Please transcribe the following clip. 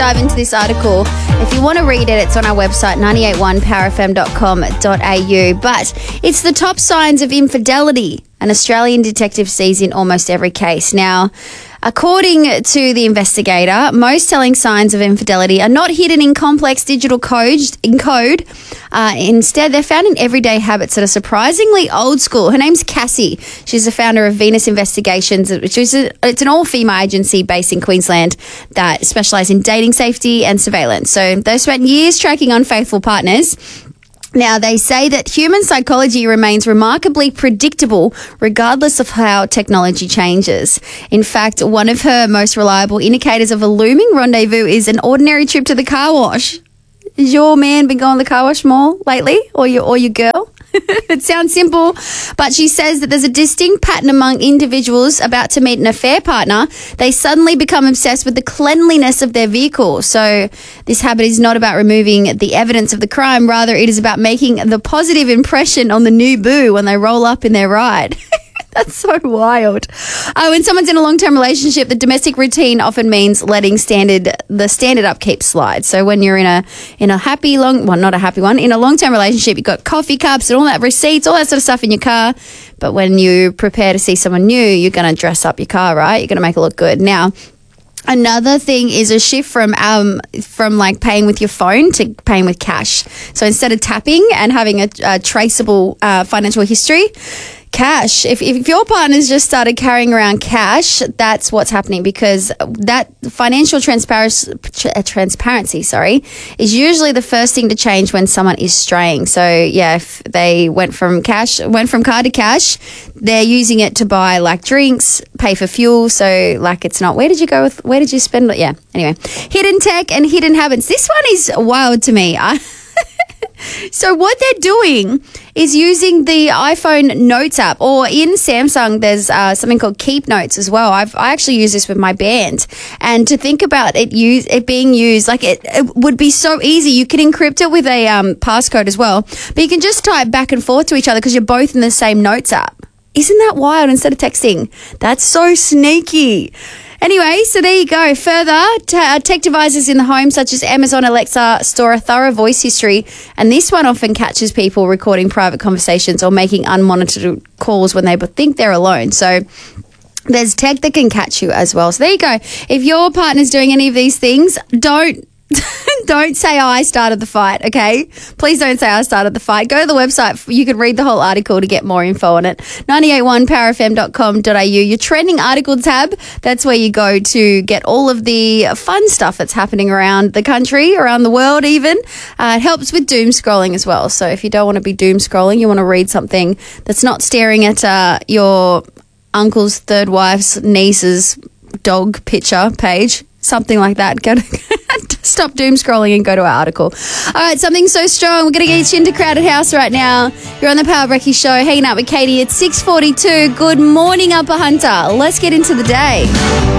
dive into this article. If you want to read it, it's on our website, 981powerfm.com.au. But it's the top signs of infidelity an Australian detective sees in almost every case. Now, according to the investigator, most telling signs of infidelity are not hidden in complex digital code. Instead, they're found in everyday habits that are surprisingly old school. Her name's Cassie. She's the founder of Venus Investigations, which is it's an all-female agency based in Queensland that specialise in dating safety and surveillance. So they've spent years tracking unfaithful partners. Now, they say that human psychology remains remarkably predictable regardless of how technology changes. In fact, one of her most reliable indicators of a looming rendezvous is an ordinary trip to the car wash. Has your man been going to the car wash more lately, or your girl? It sounds simple, but she says that there's a distinct pattern among individuals about to meet an affair partner. They suddenly become obsessed with the cleanliness of their vehicle. So this habit is not about removing the evidence of the crime. Rather, it is about making the positive impression on the new boo when they roll up in their ride. That's so wild. When someone's in a long-term relationship, the domestic routine often means letting the standard upkeep slide. So when you're in a happy not a happy one, in a long-term relationship, you've got coffee cups and all that, receipts, all that sort of stuff in your car. But when you prepare to see someone new, you're going to dress up your car, right? You're going to make it look good. Now, another thing is a shift from like paying with your phone to paying with cash. So instead of tapping and having a traceable financial history, cash. If your partner's just started carrying around cash, that's what's happening, because that financial transparency, is usually the first thing to change when someone is straying. So yeah, if they went from card to cash, they're using it to buy like drinks, pay for fuel. So like it's not, where did you spend it? Yeah. Anyway, hidden tech and hidden habits. This one is wild to me. So what they're doing is using the iPhone Notes app, or in Samsung, there's something called Keep Notes as well. I actually use this with my band, and to think about it being used, like it would be so easy. You can encrypt it with a passcode as well, but you can just type back and forth to each other because you're both in the same Notes app. Isn't that wild? Instead of texting. That's so sneaky. Anyway, so there you go. Further, tech devices in the home such as Amazon Alexa store a thorough voice history, and this one often catches people recording private conversations or making unmonitored calls when they think they're alone. So there's tech that can catch you as well. So there you go. If your partner's doing any of these things, don't say I started the fight, okay? Please don't say I started the fight. Go to the website. You can read the whole article to get more info on it. 981powerfm.com.au. Your trending article tab, that's where you go to get all of the fun stuff that's happening around the country, around the world even. It helps with doom scrolling as well. So if you don't want to be doom scrolling, you want to read something that's not staring at your uncle's third wife's niece's dog picture page, something like that. Go to stop doom scrolling and go to our article. All right, something so strong. We're going to get you into Crowded House right now. You're on the Power Brekkie Show, hanging out with Katie. It's 6:42. Good morning, Upper Hunter. Let's get into the day.